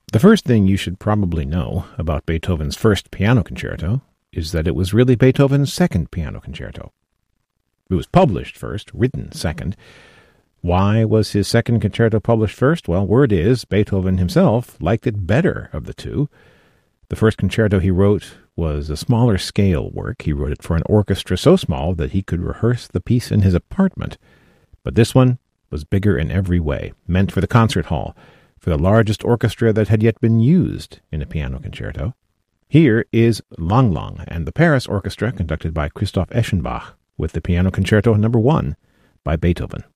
The first thing you should probably know about Beethoven's first piano concerto is that it was really Beethoven's second piano concerto. It was published first, written second. Why was his second concerto published first? Well, word is Beethoven himself liked it better of the two. The first concerto he wrote was a smaller scale work. He wrote it for an orchestra so small that he could rehearse the piece in his apartment. But this one was bigger in every way, meant for the concert hall, for the largest orchestra that had yet been used in a piano concerto. Here is Lang Lang and the Paris Orchestra, conducted by Christoph Eschenbach, with the Piano Concerto No. 1 by Beethoven.